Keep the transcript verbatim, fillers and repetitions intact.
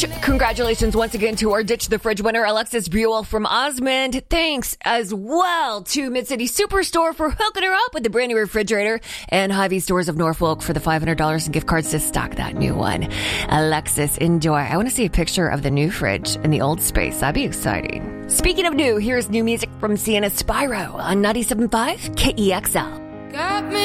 Fridge. Congratulations once again to our Ditch the Fridge winner, Alexis Buell from Osmond. Thanks as well to Mid-City Superstore for hooking her up with the brand new refrigerator, and Hy-Vee Stores of Norfolk for the five hundred dollars in gift cards to stock that new one. Alexis, enjoy. I want to see a picture of the new fridge in the old space. That'd be exciting. Speaking of new, here's new music from Sienna Spyro on ninety-seven point five K E X L. Got me